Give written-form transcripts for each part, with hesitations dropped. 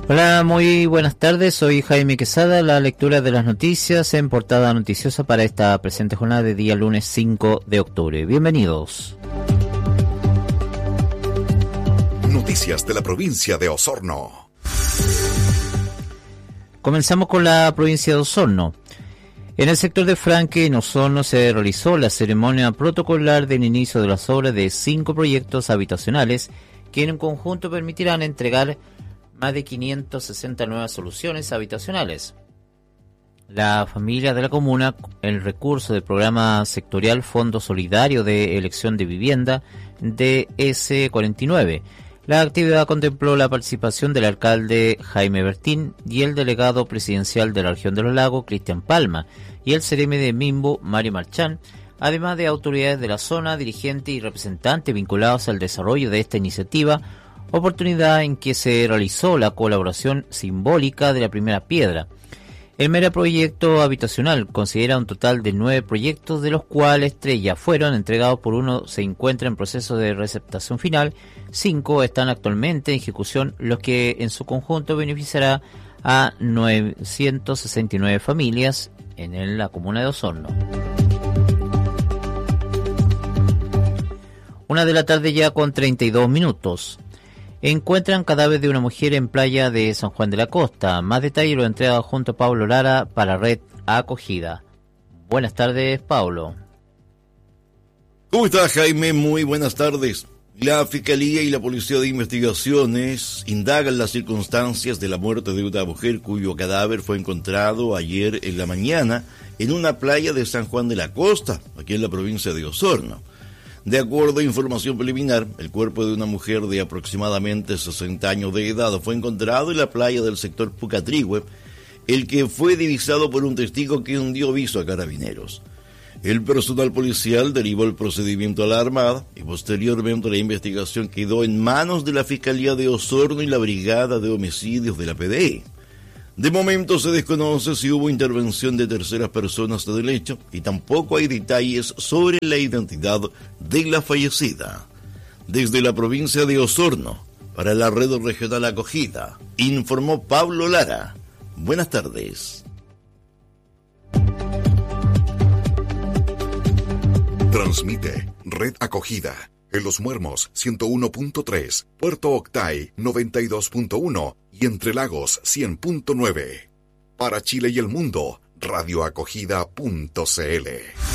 Hola, muy buenas tardes, soy Jaime Quesada, la lectura de las noticias en Portada Noticiosa para esta presente jornada de día lunes 5 de octubre. Bienvenidos. Noticias de la provincia de Osorno. Comenzamos con la provincia de Osorno. En el sector de Franque, en Osorno, se realizó la ceremonia protocolar del inicio de las obras de 5 proyectos habitacionales que en conjunto permitirán entregar más de 560 nuevas soluciones habitacionales. La familia de la comuna, el recurso del programa sectorial Fondo Solidario de Elección de Vivienda de S49. La actividad contempló la participación del alcalde Jaime Bertín y el delegado presidencial de la región de los lagos, Cristian Palma, y el seremi de Mimbo, Mario Marchán, además de autoridades de la zona, dirigentes y representantes vinculados al desarrollo de esta iniciativa, oportunidad en que se realizó la colaboración simbólica de la primera piedra. El megaproyecto habitacional considera un total de 9 proyectos, de los cuales 3 ya fueron entregados, por uno se encuentra en proceso de receptación final, 5 están actualmente en ejecución, los que en su conjunto beneficiará a 969 familias en la comuna de Osorno. 1 de la tarde ya con 32 minutos. Encuentran cadáver de una mujer en playa de San Juan de la Costa. Más detalles lo entrega junto a Pablo Lara para Red Acogida. Buenas tardes, Pablo. ¿Cómo estás, Jaime? Muy buenas tardes. La Fiscalía y la Policía de Investigaciones indagan las circunstancias de la muerte de una mujer cuyo cadáver fue encontrado ayer en la mañana en una playa de San Juan de la Costa, aquí en la provincia de Osorno. De acuerdo a información preliminar, el cuerpo de una mujer de aproximadamente 60 años de edad fue encontrado en la playa del sector Pucatrihue, el que fue divisado por un testigo que dio aviso a carabineros. El personal policial derivó el procedimiento a la Armada y posteriormente la investigación quedó en manos de la Fiscalía de Osorno y la Brigada de Homicidios de la PDI. De momento se desconoce si hubo intervención de terceras personas del hecho y tampoco hay detalles sobre la identidad de la fallecida. Desde la provincia de Osorno, para la Red Regional Acogida, informó Pablo Lara. Buenas tardes. Transmite Red Acogida en Los Muermos 101.3, Puerto Octay 92.1 y Entre Lagos 100.9. Para Chile y el mundo, radioacogida.cl.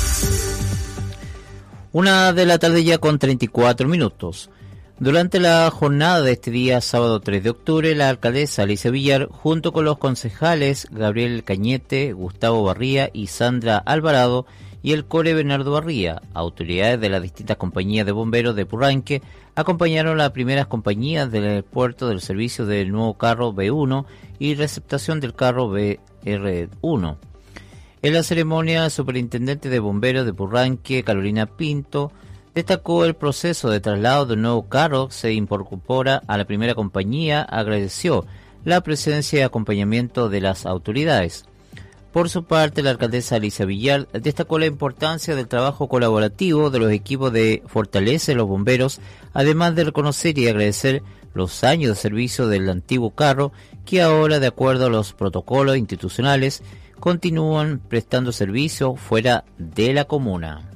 1 de la tarde ya con 34 minutos. Durante la jornada de este día, sábado 3 de octubre, la alcaldesa Alicia Villar, junto con los concejales Gabriel Cañete, Gustavo Barría y Sandra Alvarado, y el core Bernardo Barría, autoridades de las distintas compañías de bomberos de Purranque, acompañaron a las primeras compañías del puerto del servicio del nuevo carro B1 y receptación del carro BR1. En la ceremonia, el superintendente de bomberos de Purranque, Carolina Pinto, destacó el proceso de traslado del nuevo carro, se incorpora a la primera compañía, agradeció la presencia y acompañamiento de las autoridades. Por su parte, la alcaldesa Alicia Villar destacó la importancia del trabajo colaborativo de los equipos de Fortaleza de los bomberos, además de reconocer y agradecer los años de servicio del antiguo carro, que ahora, de acuerdo a los protocolos institucionales, continúan prestando servicio fuera de la comuna.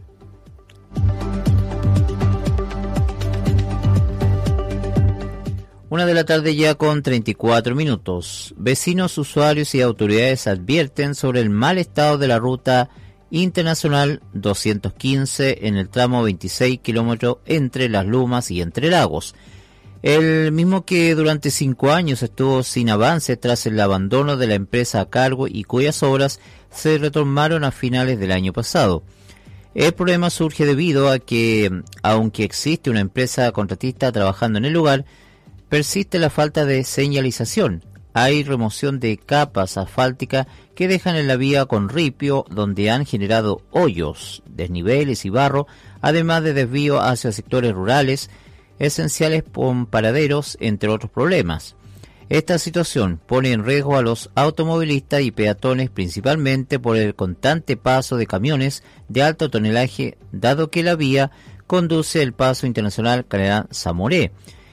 1 de la tarde ya con 34 minutos. Vecinos, usuarios y autoridades advierten sobre el mal estado de la ruta internacional 215 en el tramo 26 kilómetros entre Las Lumas y Entre Lagos. El mismo que durante 5 años estuvo sin avance tras el abandono de la empresa a cargo y cuyas obras se retomaron a finales del año pasado. El problema surge debido a que, aunque existe una empresa contratista trabajando en el lugar, persiste la falta de señalización. Hay remoción de capas asfálticas que dejan en la vía con ripio, donde han generado hoyos, desniveles y barro, además de desvío hacia sectores rurales, esenciales con paraderos, entre otros problemas. Esta situación pone en riesgo a los automovilistas y peatones, principalmente por el constante paso de camiones de alto tonelaje, dado que la vía conduce el paso internacional Canadá-Zamoré.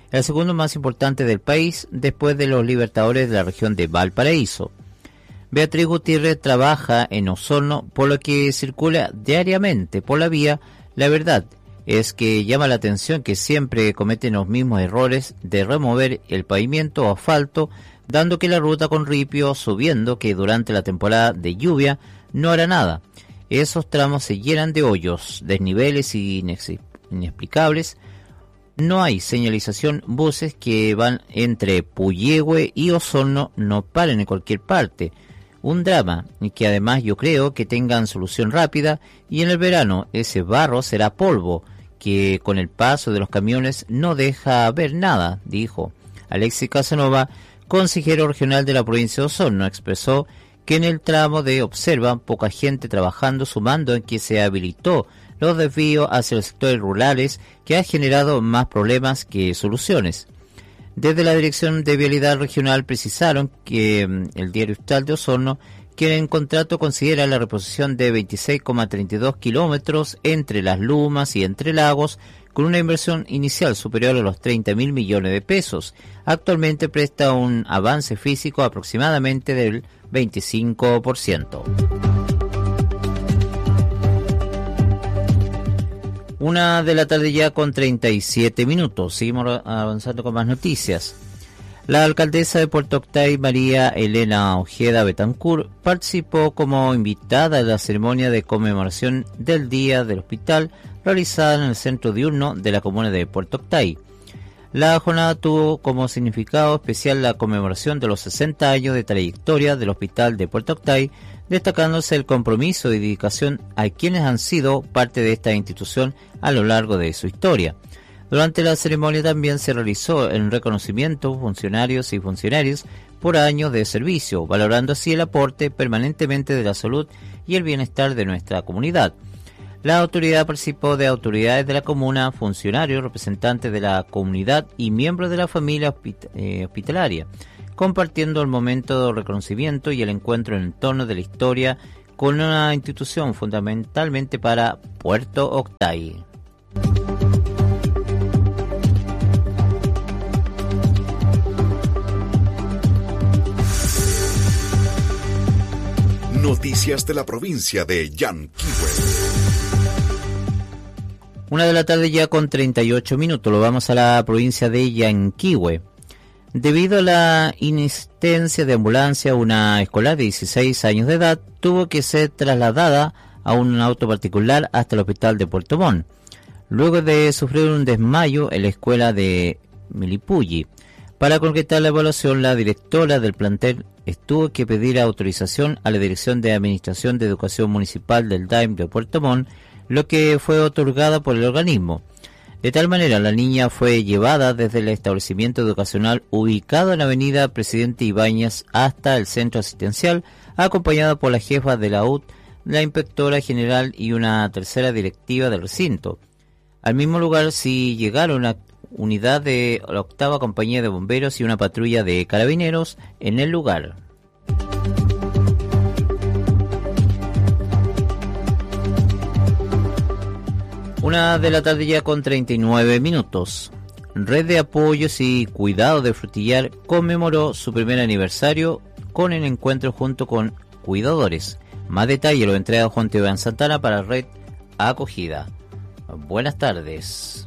el segundo más importante del país después de los Libertadores de la región de Valparaíso. Beatriz Gutiérrez trabaja en Osorno, por lo que circula diariamente por la vía. La verdad es que llama la atención que siempre cometen los mismos errores de remover el pavimento o asfalto, dando que la ruta con ripio subiendo, que durante la temporada de lluvia no hará nada. Esos tramos se llenan de hoyos, desniveles inexplicables. No hay señalización, buses que van entre Puyehue y Osorno no paran en cualquier parte. Un drama, y que además yo creo que tengan solución rápida, y en el verano ese barro será polvo, que con el paso de los camiones no deja ver nada, dijo. Alexis Casanova, consejero regional de la provincia de Osorno, expresó que en el tramo de Observa poca gente trabajando, sumando en que se habilitó los desvíos hacia los sectores rurales, que ha generado más problemas que soluciones. Desde la Dirección de Vialidad Regional precisaron que el Diario Estatal de Osorno, que en contrato considera la reposición de 26,32 kilómetros entre Las Lumas y Entre Lagos, con una inversión inicial superior a los 30.000 millones de pesos. Actualmente presta un avance físico aproximadamente del 25%. 1 de la tarde ya con 37 minutos. Seguimos avanzando con más noticias. La alcaldesa de Puerto Octay, María Elena Ojeda Betancur, participó como invitada en la ceremonia de conmemoración del Día del Hospital, realizada en el centro diurno de la comuna de Puerto Octay. La jornada tuvo como significado especial la conmemoración de los 60 años de trayectoria del Hospital de Puerto Octay, destacándose el compromiso y dedicación a quienes han sido parte de esta institución a lo largo de su historia. Durante la ceremonia también se realizó el reconocimiento a funcionarios y funcionarias por años de servicio, valorando así el aporte permanentemente de la salud y el bienestar de nuestra comunidad. La autoridad participó de autoridades de la comuna, funcionarios, representantes de la comunidad y miembros de la familia hospitalaria, compartiendo el momento de reconocimiento y el encuentro en el entorno de la historia con una institución fundamentalmente para Puerto Octay. Noticias de la provincia de Yanquihue. 1 de la tarde ya con 38 minutos. Lo vamos a la provincia de Yanquihue. Debido a la inexistencia de ambulancia, una escolar de 16 años de edad tuvo que ser trasladada a un auto particular hasta el hospital de Puerto Montt, luego de sufrir un desmayo en la escuela de Milipulli. Para concretar la evaluación, la directora del plantel tuvo que pedir autorización a la Dirección de Administración de Educación Municipal del DAIM de Puerto Montt, lo que fue otorgada por el organismo. De tal manera, la niña fue llevada desde el establecimiento educacional ubicado en la avenida Presidente Ibáñez hasta el centro asistencial, acompañada por la jefa de la UT, la inspectora general y una tercera directiva del recinto. Al mismo lugar sí llegaron una unidad de la 8ª Compañía de Bomberos y una patrulla de carabineros en el lugar. Una de la tarde ya con 39 minutos. Red de Apoyos y Cuidado de Frutillar conmemoró su primer aniversario con el encuentro junto con cuidadores. Más detalle lo entrega Juan Teodán Santana para Red Acogida. Buenas tardes.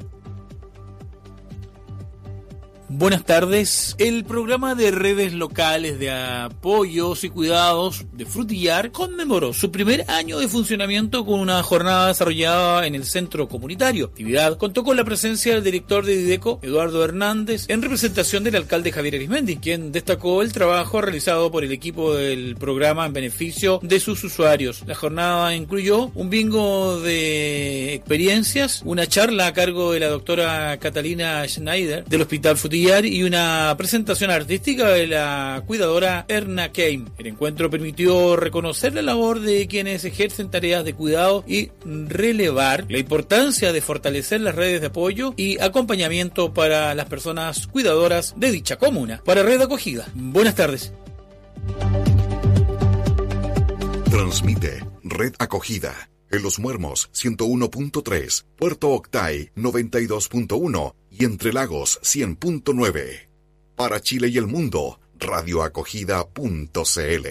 Buenas tardes. El programa de redes locales de apoyos y cuidados de Frutillar conmemoró su primer año de funcionamiento con una jornada desarrollada en el centro comunitario. La actividad contó con la presencia del director de Dideco, Eduardo Hernández, en representación del alcalde Javier Arismendi, quien destacó el trabajo realizado por el equipo del programa en beneficio de sus usuarios. La jornada incluyó un bingo de experiencias, una charla a cargo de la doctora Catalina Schneider del Hospital Frutillar y una presentación artística de la cuidadora Erna Keim. El encuentro permitió reconocer la labor de quienes ejercen tareas de cuidado y relevar la importancia de fortalecer las redes de apoyo y acompañamiento para las personas cuidadoras de dicha comuna. Para Red Acogida, buenas tardes. Transmite Red Acogida, En Los Muermos 101.3, Puerto Octay 92.1 y Entre Lagos 100.9. Para Chile y el mundo, radioacogida.cl.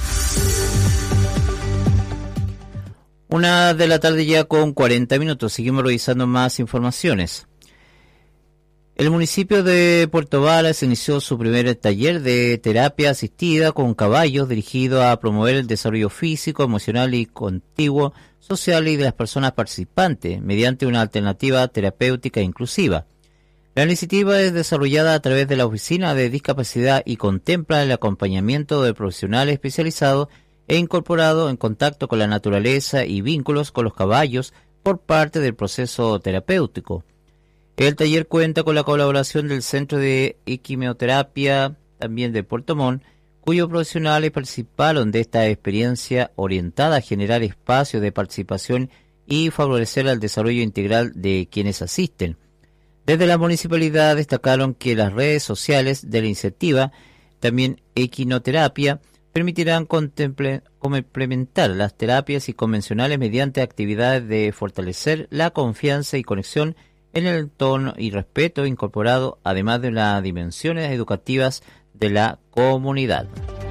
1 de la tarde ya con 40 minutos. Seguimos revisando más informaciones. El municipio de Puerto Varas inició su primer taller de terapia asistida con caballos dirigido a promover el desarrollo físico, emocional y contiguo social y de las personas participantes mediante una alternativa terapéutica inclusiva. La iniciativa es desarrollada a través de la Oficina de Discapacidad y contempla el acompañamiento de profesionales especializados e incorporado en contacto con la naturaleza y vínculos con los caballos por parte del proceso terapéutico. El taller cuenta con la colaboración del Centro de Equinoterapia, también de Puerto Montt, cuyos profesionales participaron de esta experiencia orientada a generar espacios de participación y favorecer el desarrollo integral de quienes asisten. Desde la municipalidad destacaron que las redes sociales de la iniciativa, también Equinoterapia, permitirán complementar las terapias y convencionales mediante actividades de fortalecer la confianza y conexión en el entorno y respeto incorporado, además de las dimensiones educativas de la comunidad.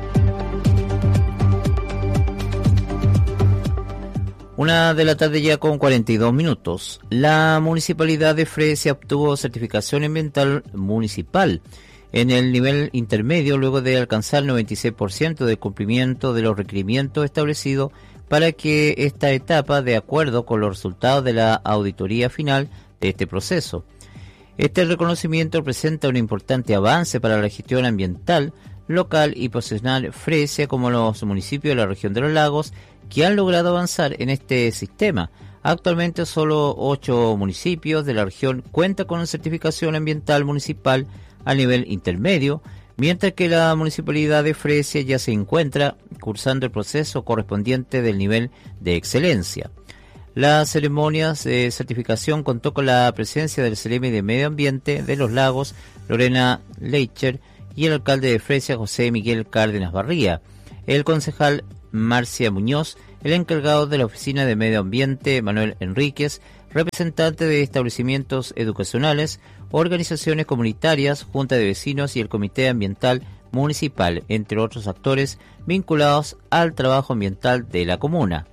1 de la tarde ya con 42 minutos. La Municipalidad de Fresia obtuvo certificación ambiental municipal en el nivel intermedio luego de alcanzar el 96% de cumplimiento de los requerimientos establecidos para que esta etapa, de acuerdo con los resultados de la auditoría final de este proceso. Este reconocimiento representa un importante avance para la gestión ambiental local y profesional Fresia, como los municipios de la región de los lagos, que han logrado avanzar en este sistema. Actualmente solo 8 municipios de la región cuentan con una certificación ambiental municipal a nivel intermedio, mientras que la Municipalidad de Fresia ya se encuentra cursando el proceso correspondiente del nivel de excelencia. La ceremonia de certificación contó con la presencia del Ceremi de Medio Ambiente de los Lagos, Lorena Leicher, y el alcalde de Fresia, José Miguel Cárdenas Barría, el concejal Marcia Muñoz, el encargado de la Oficina de Medio Ambiente, Manuel Enríquez, representantes de establecimientos educacionales, organizaciones comunitarias, junta de vecinos y el Comité Ambiental Municipal, entre otros actores vinculados al trabajo ambiental de la comuna.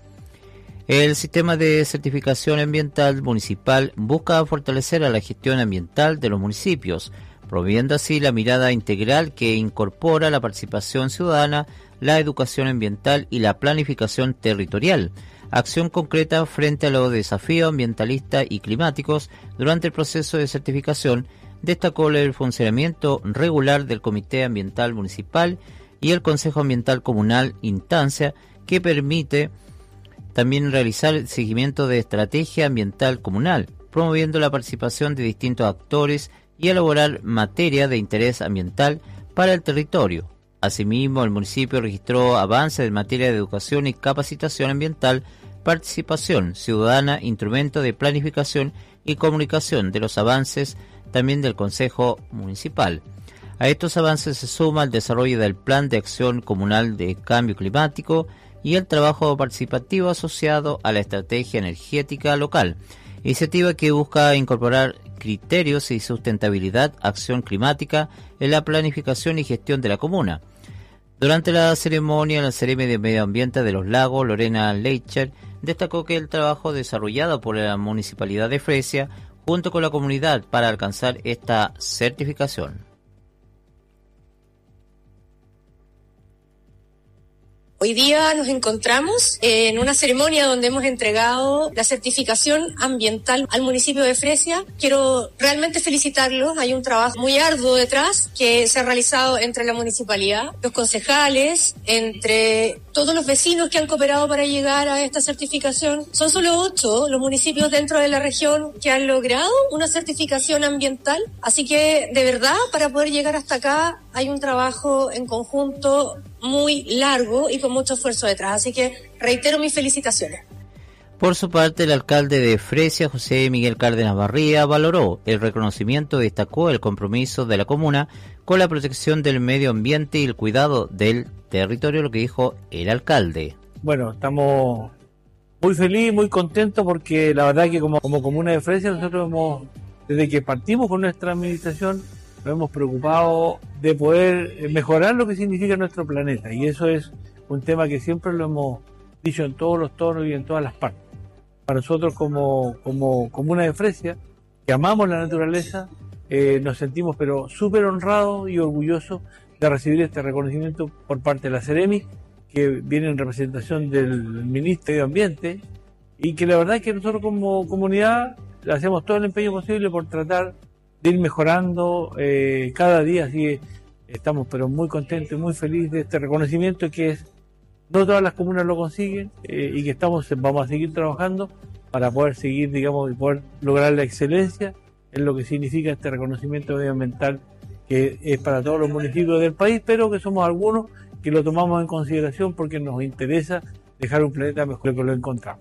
El sistema de certificación ambiental municipal busca fortalecer a la gestión ambiental de los municipios, promoviendo así la mirada integral que incorpora la participación ciudadana, la educación ambiental y la planificación territorial, acción concreta frente a los desafíos ambientalistas y climáticos. Durante el proceso de certificación destacó el funcionamiento regular del Comité Ambiental Municipal y el Consejo Ambiental Comunal, instancia que permite también realizar el seguimiento de estrategia ambiental comunal, promoviendo la participación de distintos actores y elaborar materia de interés ambiental para el territorio. Asimismo, el municipio registró avances en materia de educación y capacitación ambiental, participación ciudadana, instrumento de planificación y comunicación de los avances también del Consejo Municipal. A estos avances se suma el desarrollo del Plan de Acción Comunal de Cambio Climático y el trabajo participativo asociado a la estrategia energética local, iniciativa que busca incorporar criterios y sustentabilidad, acción climática en la planificación y gestión de la comuna. Durante la ceremonia, la Ceremi de Medio Ambiente de los Lagos, Lorena Leicher, destacó que el trabajo desarrollado por la Municipalidad de Fresia junto con la comunidad para alcanzar esta certificación. Hoy día nos encontramos en una ceremonia donde hemos entregado la certificación ambiental al municipio de Fresia. Quiero realmente felicitarlos. Hay un trabajo muy arduo detrás que se ha realizado entre la municipalidad, los concejales, entre todos los vecinos que han cooperado para llegar a esta certificación. Son solo 8 los municipios dentro de la región que han logrado una certificación ambiental. Así que, de verdad, para poder llegar hasta acá hay un trabajo en conjunto muy largo y con mucho esfuerzo detrás, así que reitero mis felicitaciones. Por su parte, el alcalde de Fresia, José Miguel Cárdenas Barría, valoró el reconocimiento y destacó el compromiso de la comuna con la protección del medio ambiente y el cuidado del territorio, lo que dijo el alcalde. Bueno, estamos Muy feliz, muy contento, porque la verdad que como comuna de Fresia nosotros desde que partimos con nuestra administración, nos hemos preocupado de poder mejorar lo que significa nuestro planeta, y eso es un tema que siempre lo hemos dicho en todos los tonos y en todas las partes. Para nosotros como comuna de Fresia, que amamos la naturaleza, nos sentimos pero súper honrados y orgullosos de recibir este reconocimiento por parte de la Ceremi, que viene en representación del Ministro de Medio Ambiente, y que la verdad es que nosotros como comunidad hacemos todo el empeño posible por tratar de ir mejorando cada día, así que estamos pero muy contentos y muy felices de este reconocimiento, que es no todas las comunas lo consiguen, y que vamos a seguir trabajando para poder seguir, digamos, y poder lograr la excelencia en lo que significa este reconocimiento medioambiental, que es para todos los municipios del país, pero que somos algunos que lo tomamos en consideración porque nos interesa dejar un planeta mejor que lo encontramos.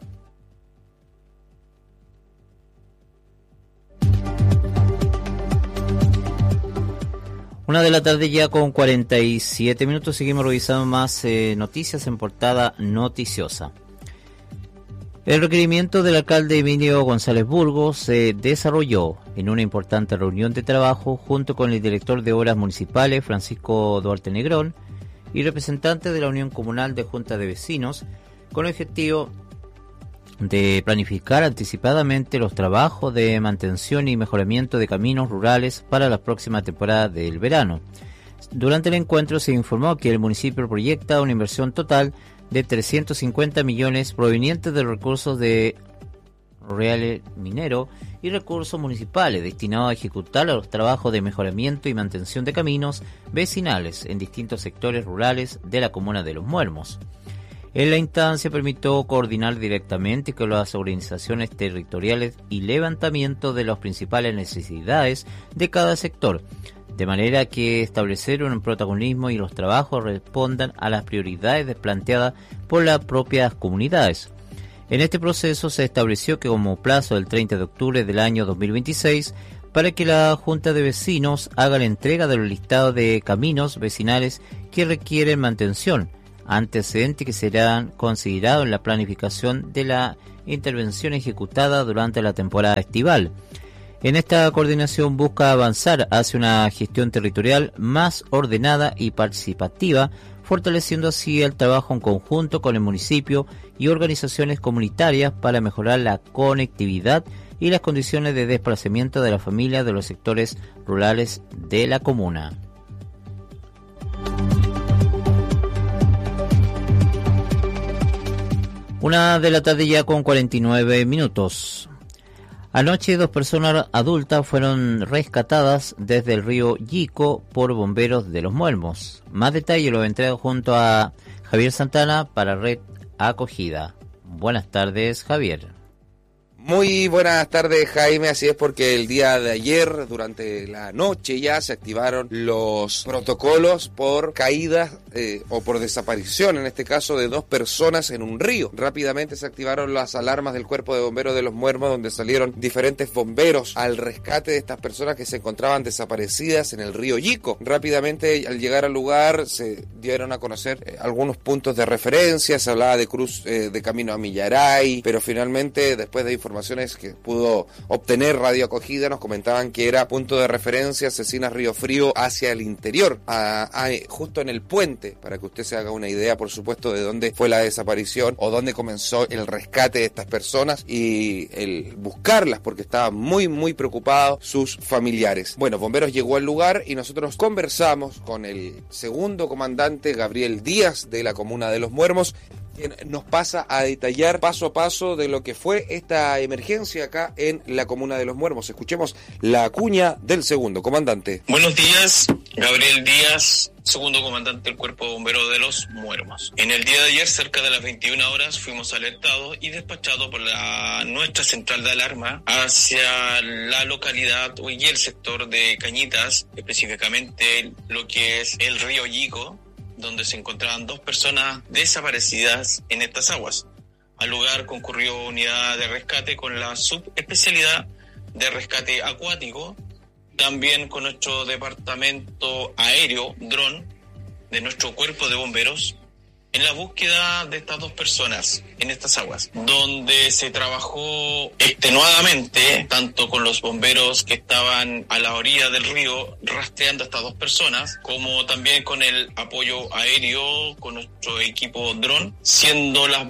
Una de la tarde ya con 47 minutos, seguimos revisando más noticias en portada noticiosa. El requerimiento del alcalde Emilio González Burgos se desarrolló en una importante reunión de trabajo junto con el director de Obras Municipales, Francisco Duarte Negrón, y representantes de la Unión Comunal de Junta de Vecinos, con el objetivo de planificar anticipadamente los trabajos de mantención y mejoramiento de caminos rurales para la próxima temporada del verano. Durante el encuentro se informó que el municipio proyecta una inversión total de 350 millones provenientes de recursos de reales minero y recursos municipales destinados a ejecutar los trabajos de mejoramiento y mantención de caminos vecinales en distintos sectores rurales de la comuna de Los Muermos. En la instancia permitió coordinar directamente con las organizaciones territoriales y levantamiento de las principales necesidades de cada sector, de manera que establecer un protagonismo y los trabajos respondan a las prioridades planteadas por las propias comunidades. En este proceso se estableció que como plazo del 30 de octubre del año 2026, para que la Junta de Vecinos haga la entrega de los listados de caminos vecinales que requieren mantención, antecedentes que serán considerados en la planificación de la intervención ejecutada durante la temporada estival. En esta coordinación busca avanzar hacia una gestión territorial más ordenada y participativa, fortaleciendo así el trabajo en conjunto con el municipio y organizaciones comunitarias para mejorar la conectividad y las condiciones de desplazamiento de las familias de los sectores rurales de la comuna. Una de la tarde ya con 49 minutos. Anoche 2 personas adultas fueron rescatadas desde el río Yico por bomberos de Los Muermos. Más detalles lo entrego junto a Javier Santana para Red Acogida. Buenas tardes, Javier. Muy buenas tardes, Jaime. Así es, porque el día de ayer, durante la noche ya, se activaron los protocolos por caídas o por desaparición, en este caso de 2 personas en un río. Rápidamente se activaron las alarmas del Cuerpo de Bomberos de Los Muermos, donde salieron diferentes bomberos al rescate de estas personas que se encontraban desaparecidas en el río Yico. Rápidamente, al llegar al lugar, se dieron a conocer algunos puntos de referencia. Se hablaba de cruz de camino a Millaray, pero finalmente, después de informaciones que pudo obtener Radio Acogida, nos comentaban que era punto de referencia Cecinas Río Frío hacia el interior, justo en el puente, para que usted se haga una idea, por supuesto, de dónde fue la desaparición o dónde comenzó el rescate de estas personas y el buscarlas, porque estaban muy, muy preocupados sus familiares. Bueno, Bomberos llegó al lugar y nosotros conversamos con el segundo comandante, Gabriel Díaz, de la comuna de Los Muermos, quien nos pasa a detallar paso a paso de lo que fue esta emergencia acá en la comuna de Los Muermos. Escuchemos la cuña del segundo comandante. Buenos días, Gabriel Díaz, segundo comandante del Cuerpo de Bomberos de Los Muermos. En el día de ayer, cerca de las 21 horas, fuimos alertados y despachados por nuestra central de alarma hacia la localidad y el sector de Cañitas, específicamente lo que es el río Yico, donde se encontraban 2 personas desaparecidas en estas aguas. Al lugar concurrió unidad de rescate con la subespecialidad de rescate acuático, también con nuestro departamento aéreo, dron, de nuestro cuerpo de bomberos, en la búsqueda de estas dos personas en estas aguas, donde se trabajó extenuadamente, tanto con los bomberos que estaban a la orilla del río rastreando a estas dos personas, como también con el apoyo aéreo, con nuestro equipo dron. Siendo las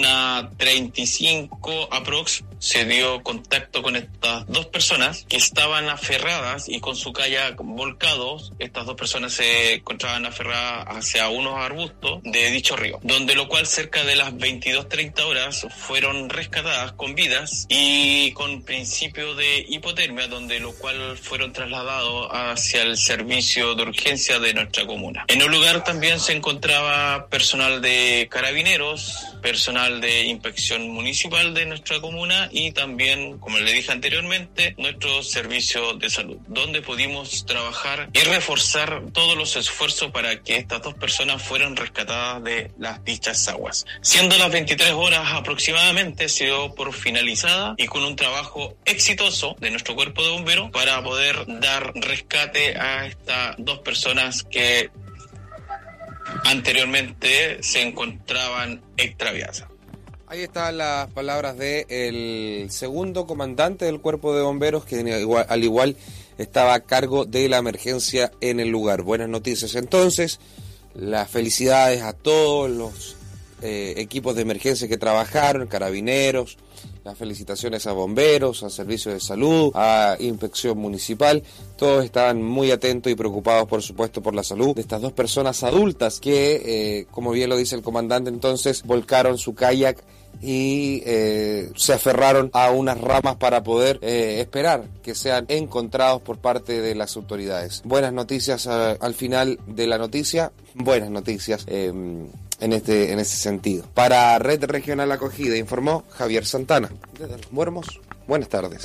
21:35 aprox, se dio contacto con estas dos personas que estaban aferradas y con su kayak volcados. Estas dos personas se encontraban aferradas hacia unos arbustos de dicho río, donde lo cual cerca de las 22:30 horas fueron rescatadas con vidas y con principio de hipotermia, donde lo cual fueron trasladados hacia el servicio de urgencia de nuestra comuna. En el lugar también se encontraba personal de carabineros, personal de inspección municipal de nuestra comuna y también, como le dije anteriormente, nuestro servicio de salud, donde pudimos trabajar y reforzar todos los esfuerzos para que estas dos personas fueran rescatadas de las dichas aguas. Siendo las 23 horas aproximadamente, se dio por finalizada y con un trabajo exitoso de nuestro cuerpo de bomberos para poder dar rescate a estas dos personas que anteriormente se encontraban extraviadas. Ahí están las palabras del segundo comandante del cuerpo de bomberos, que al igual estaba a cargo de la emergencia en el lugar. Buenas noticias entonces, las felicidades a todos los equipos de emergencia que trabajaron, carabineros, las felicitaciones a bomberos, a servicios de salud, a inspección municipal. Todos estaban muy atentos y preocupados, por supuesto, por la salud de estas dos personas adultas que, como bien lo dice el comandante, entonces volcaron su kayak y se aferraron a unas ramas para poder esperar que sean encontrados por parte de las autoridades. Buenas noticias al final de la noticia, buenas noticias en ese sentido. Para Red Regional Acogida informó Javier Santana. Desde Los Muermos, buenas tardes.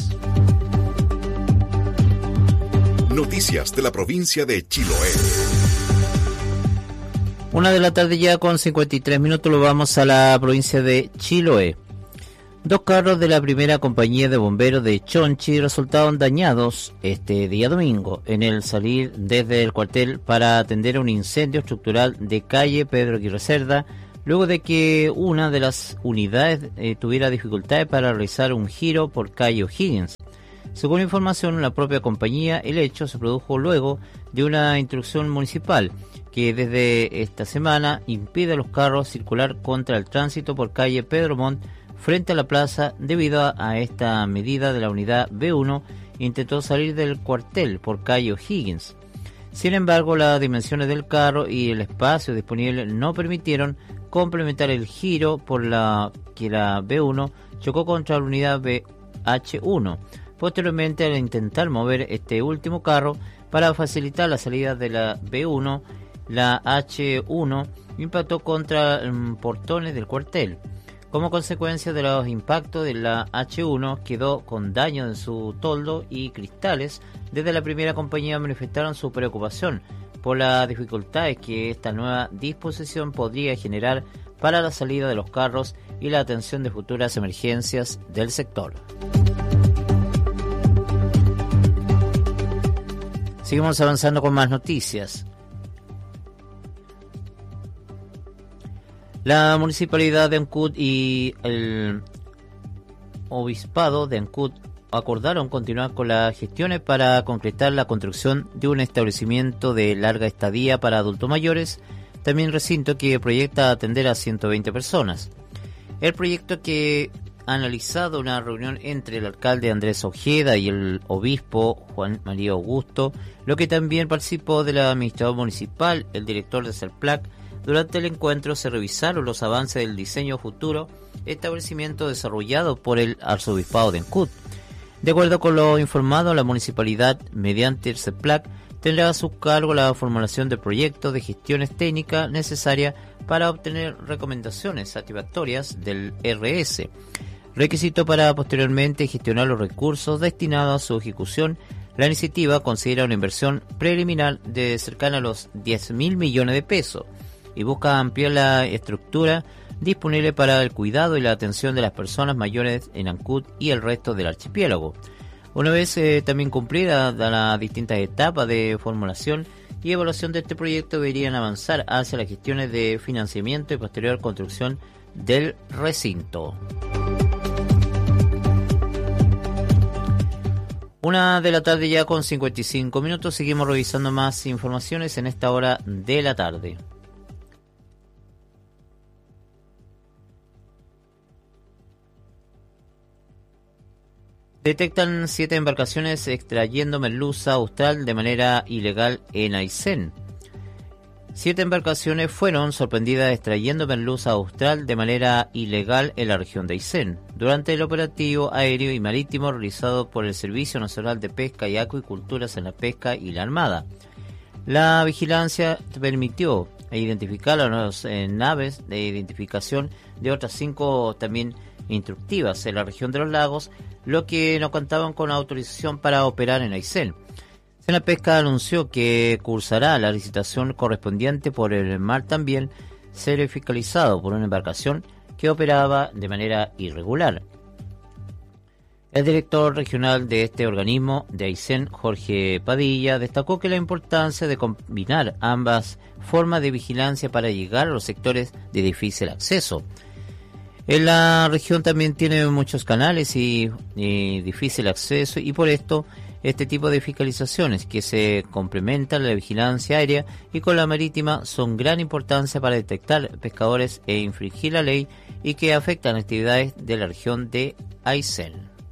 Noticias de la provincia de Chiloé. 1 de la tarde ya con 53 minutos, lo vamos a la provincia de Chiloé. 2 carros de la primera compañía de bomberos de Chonchi resultaron dañados este día domingo en el salir desde el cuartel para atender un incendio estructural de calle Pedro Aguirre Cerda, luego de que una de las unidades tuviera dificultades para realizar un giro por calle O'Higgins. Según información de la propia compañía, el hecho se produjo luego de una instrucción municipal que desde esta semana impide a los carros circular contra el tránsito por calle Pedro Montt frente a la plaza. Debido a esta medida de la unidad B1 intentó salir del cuartel por calle O'Higgins. Sin embargo, las dimensiones del carro y el espacio disponible no permitieron complementar el giro, por la que la B1 chocó contra la unidad BH1. Posteriormente, al intentar mover este último carro para facilitar la salida de la B1, la H1 impactó contra portones del cuartel. Como consecuencia de los impactos de la H1, quedó con daño en su toldo y cristales. Desde la primera compañía manifestaron su preocupación por las dificultades que esta nueva disposición podría generar para la salida de los carros y la atención de futuras emergencias del sector. Seguimos avanzando con más noticias. La Municipalidad de Ancud y el Obispado de Ancud acordaron continuar con las gestiones para concretar la construcción de un establecimiento de larga estadía para adultos mayores, también recinto que proyecta atender a 120 personas. El proyecto, que ha analizado una reunión entre el alcalde Andrés Ojeda y el obispo Juan María Augusto, lo que también participó del administrador municipal, el director de CERPLAC. Durante el encuentro se revisaron los avances del diseño futuro establecimiento desarrollado por el arzobispado de Ancud. De acuerdo con lo informado, la municipalidad, mediante el CEPLAC, tendrá a su cargo la formulación de proyectos de gestiones técnicas necesarias para obtener recomendaciones satisfactorias del RS, requisito para posteriormente gestionar los recursos destinados a su ejecución. La iniciativa considera una inversión preliminar de cercana a los 10.000 millones de pesos y busca ampliar la estructura disponible para el cuidado y la atención de las personas mayores en Ancud y el resto del archipiélago. Una vez también cumplida las distintas etapas de formulación y evaluación de este proyecto deberían avanzar hacia las gestiones de financiamiento y posterior construcción del recinto. 1 de la tarde ya con 55 minutos. Seguimos revisando más informaciones en esta hora de la tarde. Detectan 7 embarcaciones extrayendo merluza austral de manera ilegal en Aysén. 7 embarcaciones fueron sorprendidas extrayendo merluza austral de manera ilegal en la región de Aysén, durante el operativo aéreo y marítimo realizado por el Servicio Nacional de Pesca y Acuiculturas en la Pesca y la Armada. La vigilancia permitió identificar a las naves de identificación de otras 5 también instructivas en la región de los lagos, lo que no contaban con autorización para operar en Aysén. Senapesca anunció que cursará la licitación correspondiente por el mar también ser fiscalizado por una embarcación que operaba de manera irregular. El director regional de este organismo de Aysén, Jorge Padilla, destacó que la importancia de combinar ambas formas de vigilancia para llegar a los sectores de difícil acceso. En la región también tiene muchos canales y difícil acceso, y por esto este tipo de fiscalizaciones que se complementan la vigilancia aérea y con la marítima son gran importancia para detectar pescadores e infringir la ley y que afectan actividades de la región de Aysén.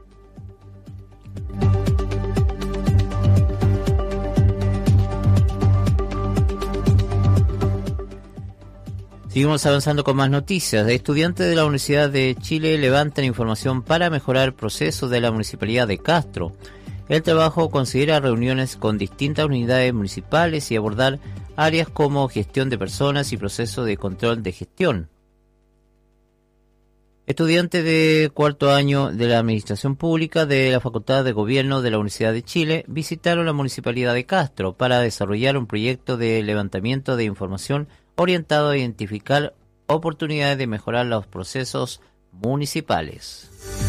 Seguimos avanzando con más noticias. Estudiantes de la Universidad de Chile levantan información para mejorar el proceso de la Municipalidad de Castro. El trabajo considera reuniones con distintas unidades municipales y abordar áreas como gestión de personas y proceso de control de gestión. Estudiantes de cuarto año de la Administración Pública de la Facultad de Gobierno de la Universidad de Chile visitaron la Municipalidad de Castro para desarrollar un proyecto de levantamiento de información orientado a identificar oportunidades de mejorar los procesos municipales.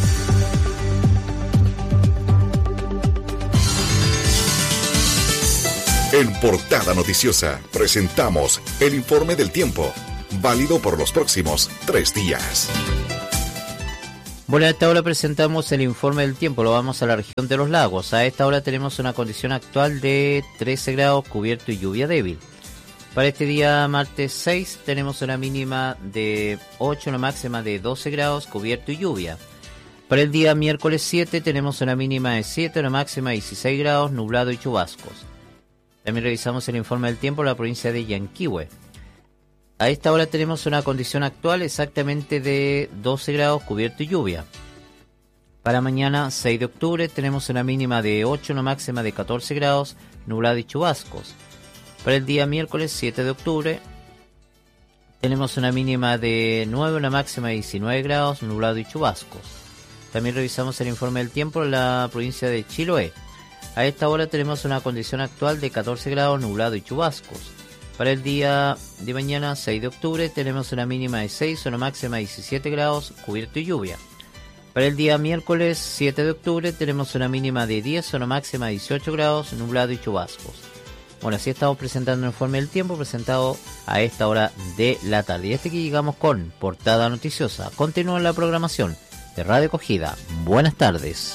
En Portada Noticiosa presentamos el informe del tiempo, válido por los próximos 3 días. Bueno, a esta hora presentamos el informe del tiempo, lo vamos a la región de los lagos. A esta hora tenemos una condición actual de 13 grados, cubierto y lluvia débil. Para este día martes 6 tenemos una mínima de 8, una máxima de 12 grados, cubierto y lluvia. Para el día miércoles 7 tenemos una mínima de 7, una máxima de 16 grados, nublado y chubascos. También revisamos el informe del tiempo en la provincia de Yanquihue. A esta hora tenemos una condición actual exactamente de 12 grados, cubierto y lluvia. Para mañana 6 de octubre tenemos una mínima de 8, una máxima de 14 grados, nublado y chubascos. Para el día miércoles 7 de octubre tenemos una mínima de 9, una máxima de 19 grados, nublado y chubascos. También revisamos el informe del tiempo en la provincia de Chiloé. A esta hora tenemos una condición actual de 14 grados, nublado y chubascos. Para el día de mañana 6 de octubre tenemos una mínima de 6, una máxima de 17 grados, cubierto y lluvia. Para el día miércoles 7 de octubre tenemos una mínima de 10, una máxima de 18 grados, nublado y chubascos. Bueno, así estamos presentando el informe del tiempo presentado a esta hora de la tarde. Y que llegamos con Portada Noticiosa. Continúa la programación de Radio Acogida. Buenas tardes.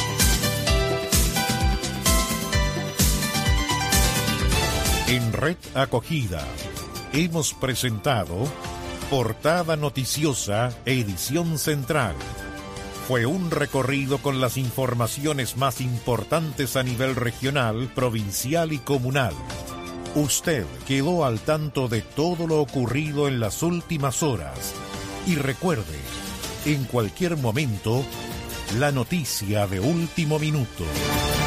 En Red Acogida hemos presentado Portada Noticiosa, edición central. Fue un recorrido con las informaciones más importantes a nivel regional, provincial y comunal. Usted quedó al tanto de todo lo ocurrido en las últimas horas. Y recuerde, en cualquier momento, la noticia de último minuto.